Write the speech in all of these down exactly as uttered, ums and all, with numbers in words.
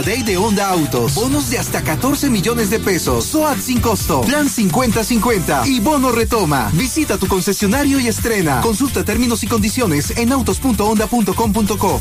Day de Honda Autos. Bonos de hasta catorce millones de pesos. S O A T sin costo. Plan cincuenta cincuenta. Y bono retoma. Visita tu concesionario y estrena. Consulta términos y condiciones en autos punto honda punto com punto co.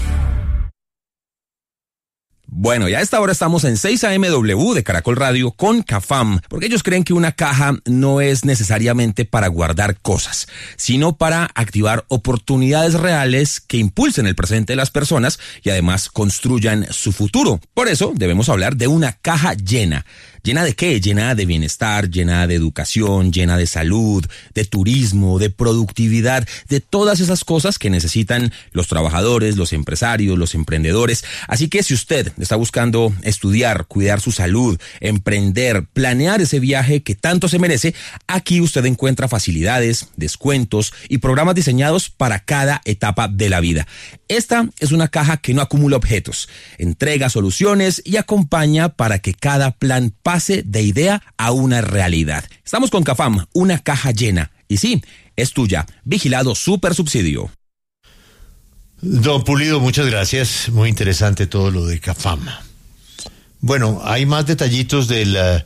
Bueno, ya a esta hora estamos en seis A M W de Caracol Radio con Cafam, porque ellos creen que una caja no es necesariamente para guardar cosas, sino para activar oportunidades reales que impulsen el presente de las personas y además construyan su futuro. Por eso debemos hablar de una caja llena. ¿Llena de qué? Llena de bienestar, llena de educación, llena de salud, de turismo, de productividad, de todas esas cosas que necesitan los trabajadores, los empresarios, los emprendedores. Así que si usted está buscando estudiar, cuidar su salud, emprender, planear ese viaje que tanto se merece, aquí usted encuentra facilidades, descuentos y programas diseñados para cada etapa de la vida. Esta es una caja que no acumula objetos, entrega soluciones y acompaña para que cada plan pase de idea a una realidad. Estamos con Cafam, una caja llena. Y sí, es tuya. Vigilado Super Subsidio. Don Pulido, muchas gracias. Muy interesante todo lo de Cafam. Bueno, hay más detallitos de la...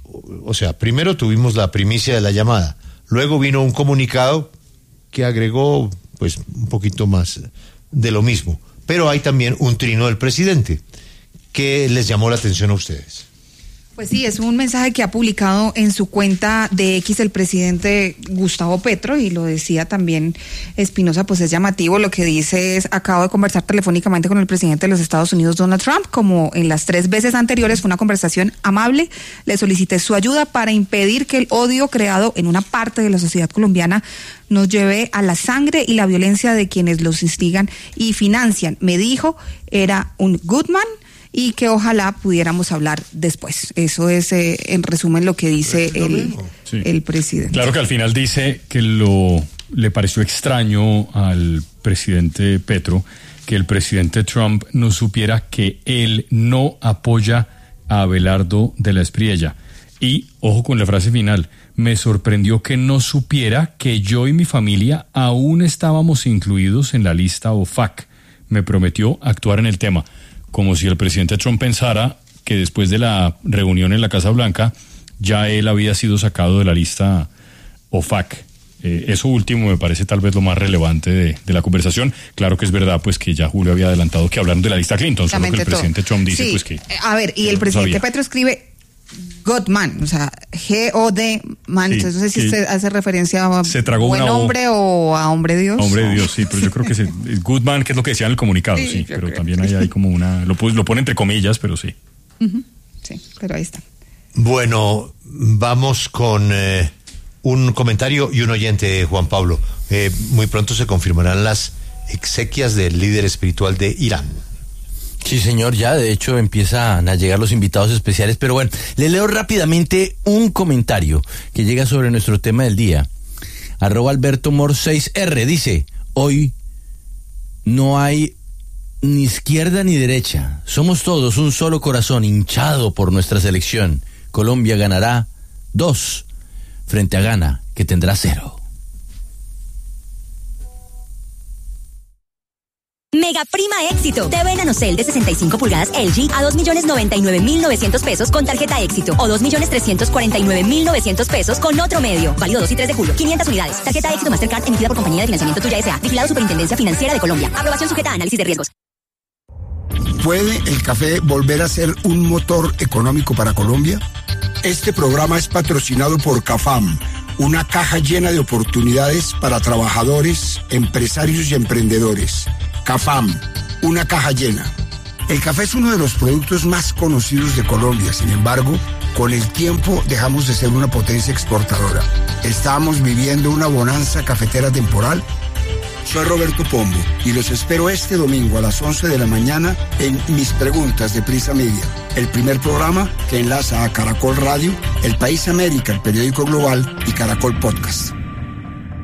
O sea, primero tuvimos la primicia de la llamada. Luego vino un comunicado que agregó, pues, un poquito más de lo mismo. Pero hay también un trino del presidente. ¿Qué les llamó la atención a ustedes? Pues sí, es un mensaje que ha publicado en su cuenta de X el presidente Gustavo Petro, y lo decía también Espinosa, pues es llamativo. Lo que dice es: acabo de conversar telefónicamente con el presidente de los Estados Unidos, Donald Trump, como en las tres veces anteriores. Fue una conversación amable, le solicité su ayuda para impedir que el odio creado en una parte de la sociedad colombiana nos lleve a la sangre y la violencia de quienes los instigan y financian. Me dijo, era un good man, y que ojalá pudiéramos hablar después. Eso es, eh, en resumen, lo que dice el, sí. el presidente. Claro que al final dice que lo le pareció extraño al presidente Petro que el presidente Trump no supiera que él no apoya a Abelardo de la Espriella. Y, ojo con la frase final, me sorprendió que no supiera que yo y mi familia aún estábamos incluidos en la lista O F A C. Me prometió actuar en el tema. Como si el presidente Trump pensara que después de la reunión en la Casa Blanca ya él había sido sacado de la lista O F A C. Eh, eso último me parece tal vez lo más relevante de, de la conversación. Claro que es verdad, pues, que ya Julio había adelantado que hablaron de la lista Clinton, solo que el presidente todo. Trump dice, sí, pues, que... A ver, y el presidente Petro escribe God man, o sea, G O D man, sí, entonces no sé si usted hace referencia a se tragó buen una hombre o a hombre Dios. Hombre Dios, sí, pero yo creo que se, good man, que es lo que decía en el comunicado, sí, sí pero también hay, hay como una, lo, lo pone entre comillas, pero sí. Uh-huh. Sí, pero ahí está. Bueno, vamos con eh, un comentario y un oyente, Juan Pablo. Eh, muy pronto se confirmarán las exequias del líder espiritual de Irán. Sí, señor, ya de hecho empiezan a llegar los invitados especiales, pero bueno, le leo rápidamente un comentario que llega sobre nuestro tema del día. Arroba Alberto Mor seis R dice: hoy no hay ni izquierda ni derecha, somos todos un solo corazón hinchado por nuestra selección. Colombia ganará dos frente a Ghana, que tendrá cero. Mega Prima Éxito. T V NanoCell de sesenta y cinco pulgadas L G a dos millones noventa y nueve mil novecientos pesos con tarjeta Éxito, o dos millones trescientos cuarenta y nueve mil novecientos pesos con otro medio. Válido dos y tres de julio. quinientas unidades. Tarjeta Éxito Mastercard emitida por Compañía de Financiamiento Tuya S A. Vigilado Superintendencia Financiera de Colombia. Aprobación sujeta a análisis de riesgos. ¿Puede el café volver a ser un motor económico para Colombia? Este programa es patrocinado por Cafam, una caja llena de oportunidades para trabajadores, empresarios y emprendedores. Cafam, una caja llena. El café es uno de los productos más conocidos de Colombia. Sin embargo, con el tiempo dejamos de ser una potencia exportadora. Estamos viviendo una bonanza cafetera temporal. Soy Roberto Pombo y los espero este domingo a las once de la mañana en Mis Preguntas de Prisa Media, el primer programa que enlaza a Caracol Radio, El País América, el periódico global, y Caracol Podcast.